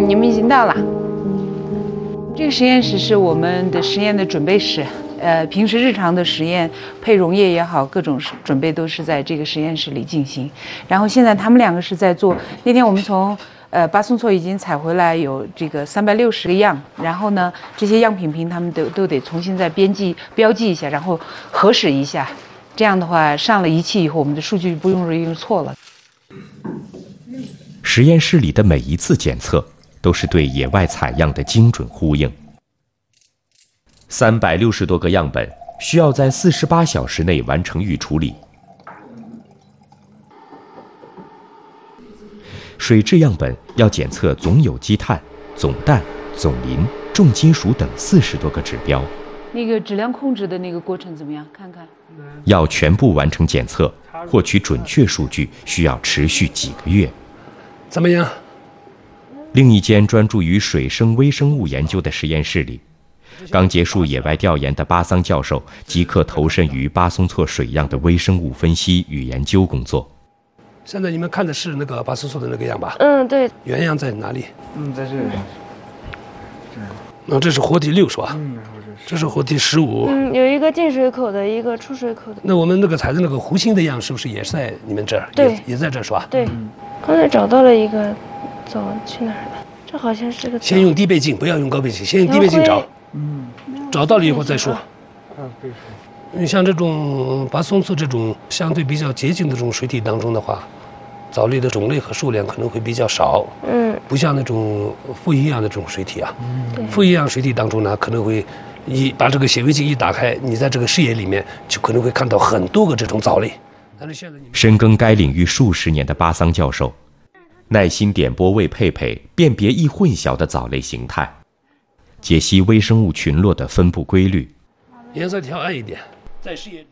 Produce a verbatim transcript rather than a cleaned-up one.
你们已经到了。这个实验室是我们的实验的准备室，呃，平时日常的实验配溶液也好，各种准备都是在这个实验室里进行。然后现在他们两个是在做，那天我们从呃巴松措已经采回来有这个三百六十个样，然后呢这些样品瓶他们都都得重新再编辑标记一下，然后核实一下。这样的话上了仪器以后，我们的数据不容易用错了。 实验室里的每一次检测都是对野外采样的精准呼应。三百六十多个样本需要在四十八小时内完成预处理。水质样本要检测总有机碳、总氮、总磷、重金属等四十多个指标。 那个质量控制的那个过程怎么样？看看。 要全部完成检测，获取准确数据需要持续几个月。 怎么样？ 另一间专注于水生微生物研究的实验室里，刚结束野外调研的巴桑教授即刻投身于巴松措水样的微生物分析与研究工作。 现在你们看的是那个巴松措的那个样吧？ 嗯，对。 原样在哪里？ 嗯，在这里。 那、哦、这是活体六是吧？ 嗯， 这是活体十五。 嗯，有一个进水口的，一个出水口的。 那我们那个采的那个弧形的样是不是也是在你们这儿？ 对， 也, 也在这儿是吧？ 对，刚才找到了一个藻，去哪儿了？这好像是个。 先用低倍镜，不要用高倍镜，先用低倍镜找。 嗯， 找到了以后再说。 啊，可以说。 你像这种巴松措这种相对比较接近的这种水体当中的话，藻类的种类和数量可能会比较少。 嗯， 不像那种富营养的这种水体啊。 嗯， 富营养水体当中呢，可能会一把这个显微镜一打开，你在这个视野里面就可能会看到很多个这种藻类。但是现在深耕该领域数十年的巴桑教授，耐心点拨为佩佩辨别易混淆的藻类形态，解析微生物群落的分布规律。 颜色调暗一点，在视野里。